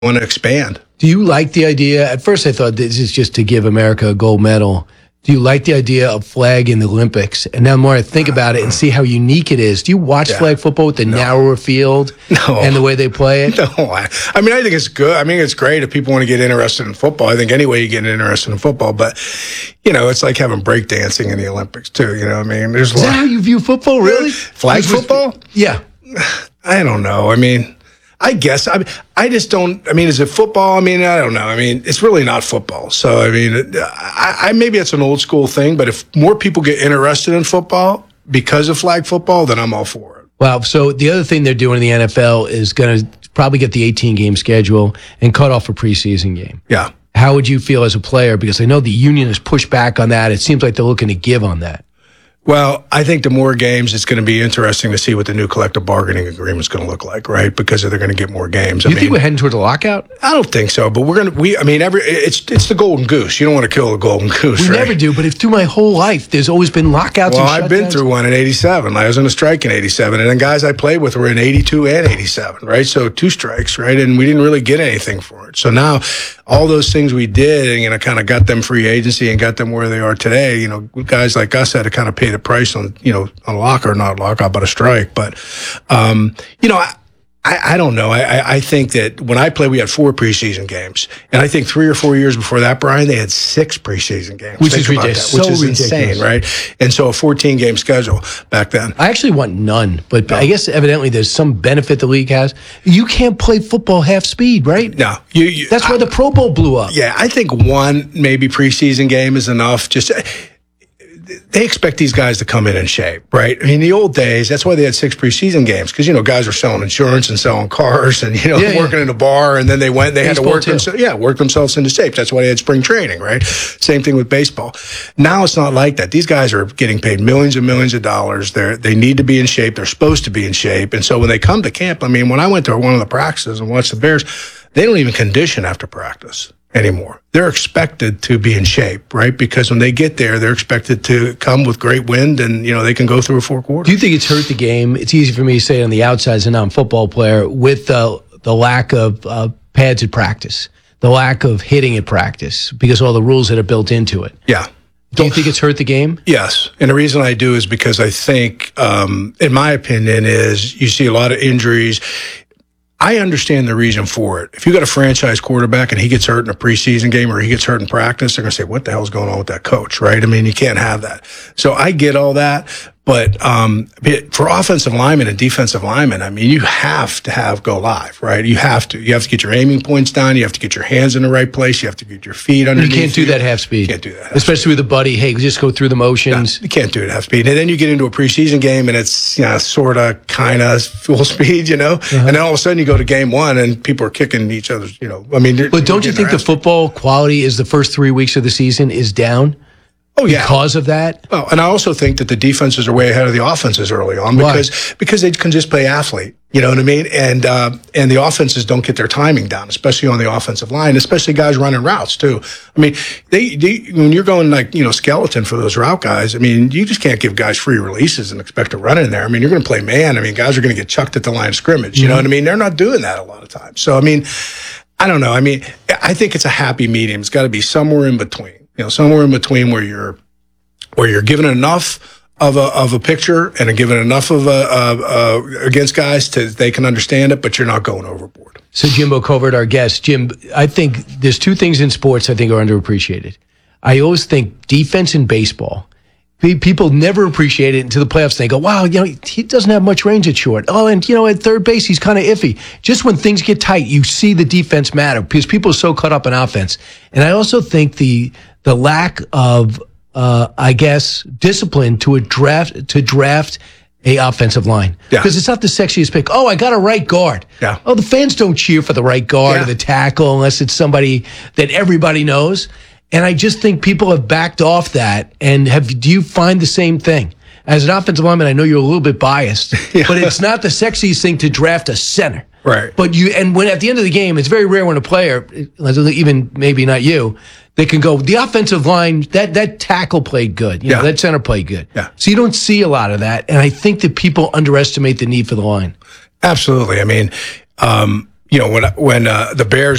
want to expand. Do you like the idea? At first, I thought this is just to give America a gold medal. Do you like the idea of flag in the Olympics? And now the more I think about it and see how unique it is, do you watch flag football with the narrower field and the way they play it? No. I mean, I think it's good. I mean, it's great if people want to get interested in football. I think any way you get interested in football. But, it's like having breakdancing in the Olympics, too. You know what I mean? Is that how you view football, really? Flag football? Yeah. I don't know. I mean, I guess. I just don't. I mean, is it football? I mean, I don't know. I mean, it's really not football. So, I mean, maybe it's an old school thing, but if more people get interested in football because of flag football, then I'm all for it. Wow. So the other thing they're doing in the NFL is going to probably get the 18-game schedule and cut off a preseason game. Yeah. How would you feel as a player? Because I know the union has pushed back on that. It seems like they're looking to give on that. Well, I think the more games, it's going to be interesting to see what the new collective bargaining agreement is going to look like, right? Because they're going to get more games. You think we're heading towards a lockout? I don't think so, but it's the golden goose. You don't want to kill the golden goose, We right? never do, but through my whole life, there's always been lockouts and shutdowns. Well, I've been through one in 87. I was on a strike in 87, and then guys I played with were in 82 and 87, right? So 2 strikes, right? And we didn't really get anything for it. So now all those things we did and, kind of got them free agency and got them where they are today, guys like us had to kind of pay the price on, on lock or not lockout, but a strike. But, I don't know. I think that when I played, we had 4 preseason games. And I think 3 or 4 years before that, Brian, they had 6 preseason games. Which is ridiculous. Which is insane, right? And so a 14-game schedule back then. I actually want none, but I guess evidently there's some benefit the league has. You can't play football half speed, right? No. That's why the Pro Bowl blew up. Yeah, I think one maybe preseason game is enough. They expect these guys to come in shape, right? I mean, the old days, that's why they had 6 preseason games, because, guys were selling insurance and selling cars and, working in a bar, and then they had to work themselves into shape. That's why they had spring training, right? Same thing with baseball. Now it's not like that. These guys are getting paid millions and millions of dollars. They need to be in shape. They're supposed to be in shape. And so when they come to camp, I mean, when I went to one of the practices and watched the Bears, they don't even condition after practice anymore. They're expected to be in shape, right? Because when they get there, they're expected to come with great wind and, they can go through 4 quarters. Do you think it's hurt the game? It's easy for me to say on the outside as a non-football player with the lack of pads at practice, the lack of hitting at practice because of all the rules that are built into it. Yeah. Do you think it's hurt the game? Yes. And the reason I do is because I think, in my opinion, is you see a lot of injuries. I understand the reason for it. If you got a franchise quarterback and he gets hurt in a preseason game or he gets hurt in practice, they're going to say, what the hell's going on with that coach, right? I mean, you can't have that. So I get all that. But for offensive linemen and defensive linemen, I mean, you have to go live, right? You have to get your aiming points down. You have to get your hands in the right place. You have to get your feet underneath. You can't do that half speed. You can't do that. Especially with a buddy. Hey, just go through the motions. No, you can't do it half speed. And then you get into a preseason game and it's, sort of, kind of full speed, And then all of a sudden you go to game 1 and people are kicking each other's, I mean. But don't you think the football quality is the first 3 weeks of the season is down? Oh, yeah. Because of that? Well, and I also think that the defenses are way ahead of the offenses early on because they can just play athlete. You know what I mean? And the offenses don't get their timing down, especially on the offensive line, especially guys running routes too. I mean, they when you're going skeleton for those route guys, I mean, you just can't give guys free releases and expect to run in there. I mean, you're going to play man. I mean, guys are going to get chucked at the line of scrimmage. You know what I mean? They're not doing that a lot of times. So, I mean, I don't know. I mean, I think it's a happy medium. It's got to be somewhere in between. Somewhere in between where you're given enough of a picture and given enough of against guys they can understand it, but you're not going overboard. So Jimbo Covert, our guest. Jim, I think there's 2 things in sports I think are underappreciated. I always think defense in baseball. People never appreciate it until the playoffs. They go, wow, he doesn't have much range at short. Oh, and, at third base, he's kind of iffy. Just when things get tight, you see the defense matter because people are so caught up in offense. And I also think the lack of, discipline to draft a offensive line. Because it's not the sexiest pick. Oh, I got a right guard. Yeah. Oh, the fans don't cheer for the right guard or the tackle unless it's somebody that everybody knows. And I just think people have backed off that. And do you find the same thing? As an offensive lineman, I know you're a little bit biased, but it's not the sexiest thing to draft a center. Right. But when at the end of the game, it's very rare when a player, even maybe not you, they can go, the offensive line, that tackle played good. That center played good. Yeah. So you don't see a lot of that. And I think that people underestimate the need for the line. Absolutely. I mean, when the Bears